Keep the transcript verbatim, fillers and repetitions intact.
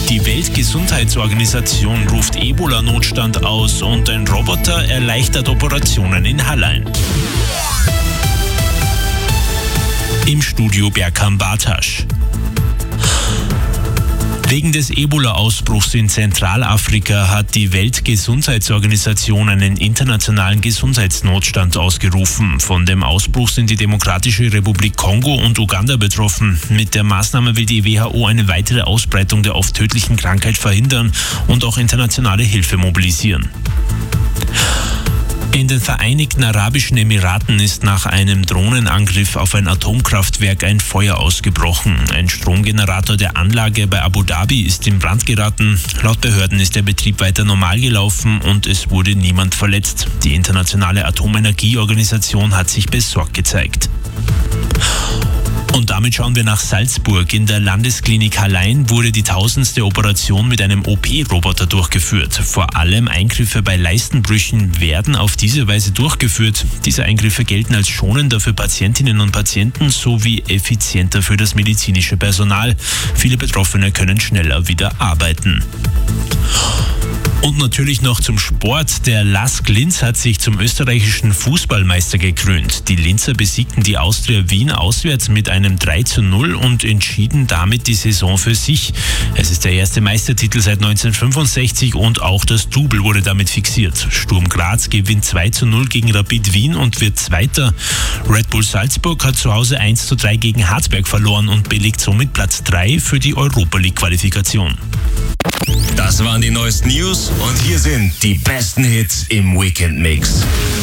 Die Weltgesundheitsorganisation ruft Ebola-Notstand aus und ein Roboter erleichtert Operationen in Hallein. Im Studio Berkan Bartasch. Wegen des Ebola-Ausbruchs in Zentralafrika hat die Weltgesundheitsorganisation einen internationalen Gesundheitsnotstand ausgerufen. Von dem Ausbruch sind die Demokratische Republik Kongo und Uganda betroffen. Mit der Maßnahme will die W H O eine weitere Ausbreitung der oft tödlichen Krankheit verhindern und auch internationale Hilfe mobilisieren. In den Vereinigten Arabischen Emiraten ist nach einem Drohnenangriff auf ein Atomkraftwerk ein Feuer ausgebrochen. Ein Stromgenerator der Anlage bei Abu Dhabi ist in Brand geraten. Laut Behörden ist der Betrieb weiter normal gelaufen und es wurde niemand verletzt. Die Internationale Atomenergieorganisation hat sich besorgt gezeigt. Und damit schauen wir nach Salzburg. In der Landesklinik Hallein wurde die tausendste Operation mit einem O P-Roboter durchgeführt. Vor allem Eingriffe bei Leistenbrüchen werden auf diese Weise durchgeführt. Diese Eingriffe gelten als schonender für Patientinnen und Patienten sowie effizienter für das medizinische Personal. Viele Betroffene können schneller wieder arbeiten. Und natürlich noch zum Sport. Der LASK Linz hat sich zum österreichischen Fußballmeister gekrönt. Die Linzer besiegten die Austria Wien auswärts mit einem drei zu null und entschieden damit die Saison für sich. Es ist der erste Meistertitel seit neunzehnhundertfünfundsechzig und auch das Double wurde damit fixiert. Sturm Graz gewinnt zwei zu null gegen Rapid Wien und wird Zweiter. Red Bull Salzburg hat zu Hause eins zu drei gegen Harzberg verloren und belegt somit Platz drei für die Europa League Qualifikation. Das waren die neuesten News und hier sind die besten Hits im Weekend Mix.